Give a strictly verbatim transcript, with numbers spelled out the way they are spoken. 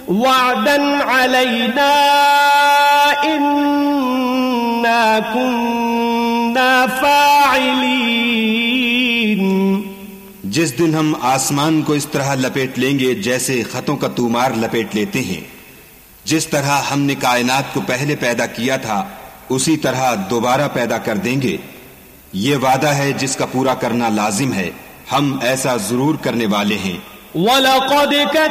वअदन अलैना इन्ना कुन्ना फाइलीन। जिस दिन हम आसमान को इस तरह लपेट लेंगे जैसे खतों का तूमार लपेट लेते हैं, जिस तरह हमने कायनात को पहले पैदा किया था उसी तरह दोबारा पैदा कर देंगे। ये वादा है जिसका पूरा करना लाजिम है, हम ऐसा जरूर करने वाले हैं।